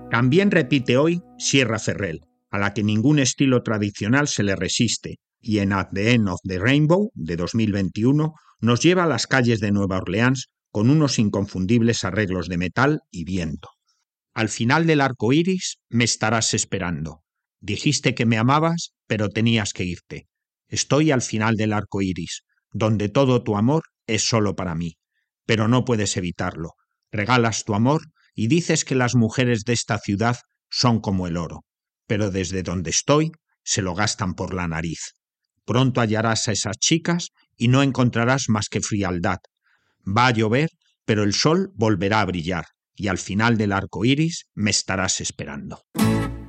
También repite hoy Sierra Ferrell, a la que ningún estilo tradicional se le resiste, y en At the End of the Rainbow, de 2021, nos lleva a las calles de Nueva Orleans con unos inconfundibles arreglos de metal y viento. Al final del arco iris me estarás esperando. Dijiste que me amabas, pero tenías que irte. Estoy al final del arco iris, donde todo tu amor es solo para mí. Pero no puedes evitarlo. Regalas tu amor y dices que las mujeres de esta ciudad son como el oro. Pero desde donde estoy, se lo gastan por la nariz. Pronto hallarás a esas chicas y no encontrarás más que frialdad. Va a llover, pero el sol volverá a brillar y al final del arco iris me estarás esperando.